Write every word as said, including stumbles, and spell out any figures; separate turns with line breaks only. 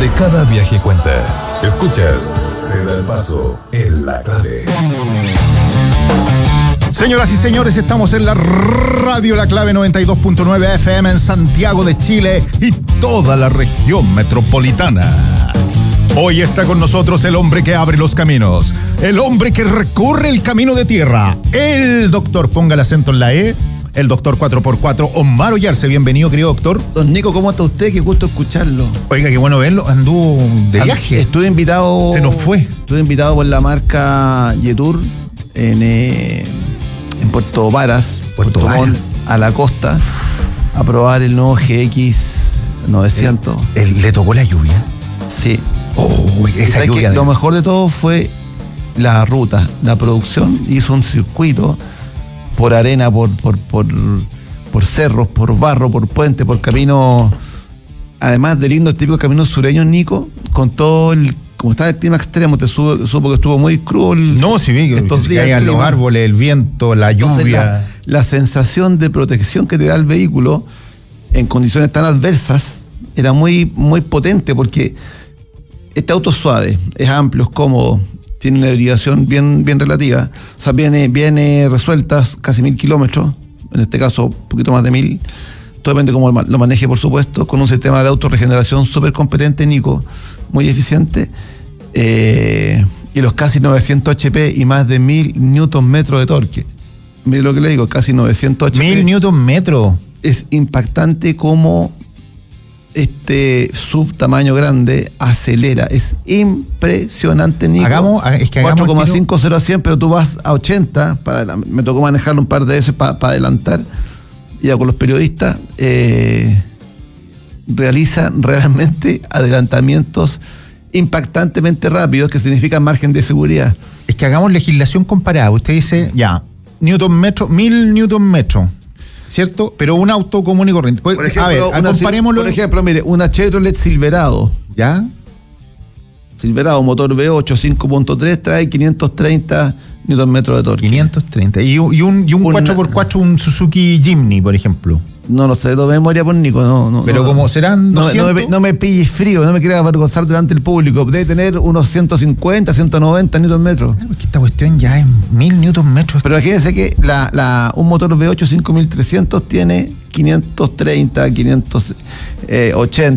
donde cada viaje cuenta. Escuchas, se da el paso en La Clave.
Señoras y señores, estamos en la radio La Clave noventa y dos punto nueve F M en Santiago de Chile y toda la región metropolitana. Hoy está con nosotros el hombre que abre los caminos, el hombre que recorre el camino de tierra, el doctor, ponga el acento en la E, el doctor cuatro por cuatro, Omar Ollarse. Bienvenido, querido doctor.
Don Nico, ¿cómo está usted? Qué gusto escucharlo.
Oiga, qué bueno verlo, anduvo de viaje.
Estuve invitado...
Se nos fue.
Estuve invitado por la marca Yetur en, eh, en Puerto Varas,
Puerto, Puerto Montt,
a la costa, a probar el nuevo G X novecientos.
¿El, el, ¿Le tocó la lluvia?
Sí.
Oh, esa lluvia de...
Lo mejor de todo fue la ruta, la producción. Hizo un circuito por arena, por, por, por, por cerros, por barro, por puente, por caminos, además de lindos típicos caminos sureños, Nico, con todo el, como está el clima extremo, te supo, supo que estuvo muy cruel.
No, sí vi que estos días caían los árboles, el viento, la lluvia.
Entonces, la, la sensación de protección que te da el vehículo en condiciones tan adversas era muy, muy potente, porque este auto es suave, es amplio, es cómodo, tiene una hibridación bien, bien relativa, o sea, viene, viene resueltas casi mil kilómetros, en este caso un poquito más de mil, todo depende de cómo lo maneje, por supuesto, con un sistema de autorregeneración súper competente, Nico, muy eficiente, eh, y los casi novecientos H P y más de mil newton metros de torque. Mire lo que le digo, casi novecientos H P.
Mil newton metros.
Es impactante cómo este sub tamaño grande acelera, es impresionante, Nico.
Hagamos, es que hagamos
cuatro coma cinco cero a cien, pero tú vas a ochenta, para, me tocó manejarlo un par de veces para pa adelantar, ya con los periodistas, eh, realiza realmente adelantamientos impactantemente rápidos, que significan margen de seguridad.
Es que hagamos legislación comparada. Usted dice, ya, newton metro, mil newton metro, ¿cierto? Pero un auto común y corriente. Por ejemplo, a ver,
una,
comparémoslo.
Por ejemplo, mire, una Chevrolet Silverado.
¿Ya?
Silverado, motor V ocho, cinco punto tres, trae quinientos treinta newton metros de torque.
quinientos treinta. Y, y un, y un una, cuatro por cuatro, un Suzuki Jimny, por ejemplo.
No lo sé, de memoria por Nico, no. no
Pero
no,
como serán doscientos...
No, no, me, no me pilles frío, no me quieras avergonzar delante del público. Debe tener unos ciento cincuenta, ciento noventa newton metros.
Claro, es que esta cuestión ya es mil newton metros.
Pero imagínense que la, la, un motor V ocho cinco mil trescientos tiene quinientos treinta, quinientos ochenta.